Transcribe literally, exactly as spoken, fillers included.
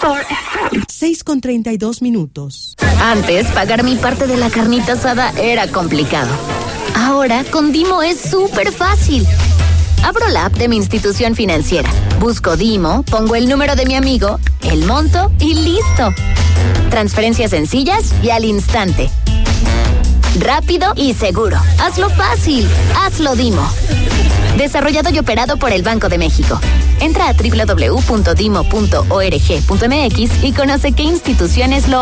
seis con treinta y dos minutos. Antes, pagar mi parte de la carnita asada era complicado. Ahora, con Dimo es súper fácil. Abro la app de mi institución financiera, busco Dimo, pongo el número de mi amigo, el monto y listo. Transferencias sencillas y al instante. Rápido y seguro. Hazlo fácil. Hazlo Dimo. Desarrollado y operado por el Banco de México. Entra a doble u doble u doble u punto dimo punto org punto m x y conoce qué instituciones lo